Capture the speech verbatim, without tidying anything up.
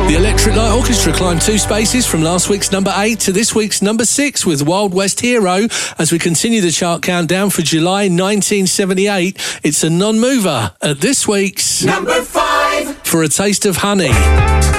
The Electric Light Orchestra climbed two spaces from last week's number eight to this week's number six with Wild West Hero. As we continue the chart countdown for July nineteen seventy-eight, it's a non-mover at this week's number five. For a Taste of Honey.